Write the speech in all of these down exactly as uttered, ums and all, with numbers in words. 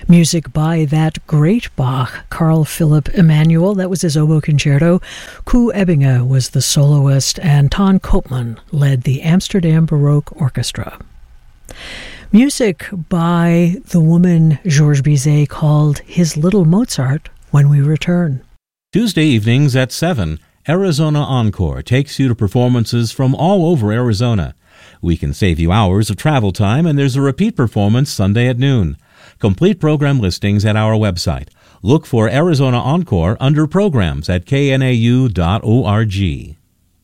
Music by that great Bach, Carl Philipp Emanuel. That was his oboe concerto. Koos Ebbinge was the soloist, and Ton Koopman led the Amsterdam Baroque Orchestra. Music by the woman Georges Bizet called his Little Mozart when we return. Tuesday evenings at seven, Arizona Encore takes you to performances from all over Arizona. We can save you hours of travel time, and there's a repeat performance Sunday at noon. Complete program listings at our website. Look for Arizona Encore under programs at K N A U dot org.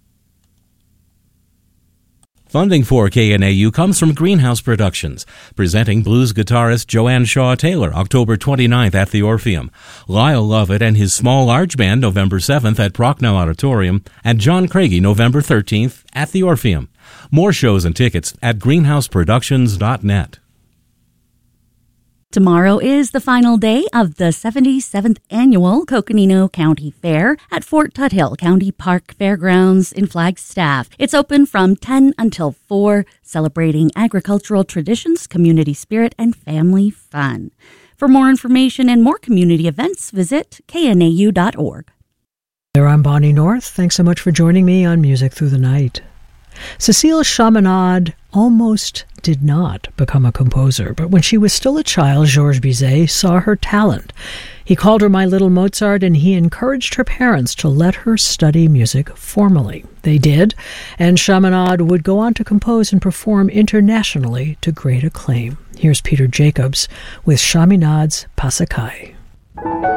Funding for K N A U comes from Greenhouse Productions, presenting blues guitarist Joanne Shaw Taylor October twenty-ninth at the Orpheum, Lyle Lovett and his Small Large Band November seventh at Prochnow Auditorium, and John Craigie November thirteenth at the Orpheum. More shows and tickets at greenhouse productions dot net. Tomorrow is the final day of the seventy-seventh Annual Coconino County Fair at Fort Tuthill County Park Fairgrounds in Flagstaff. It's open from ten until four, celebrating agricultural traditions, community spirit, and family fun. For more information and more community events, visit K N A U dot org. There, I'm Bonnie North. Thanks so much for joining me on Music Through the Night. Cécile Chaminade almost did not become a composer, but when she was still a child, Georges Bizet saw her talent. He called her My Little Mozart, and he encouraged her parents to let her study music formally. They did, and Chaminade would go on to compose and perform internationally to great acclaim. Here's Peter Jacobs with Chaminade's Pasacai.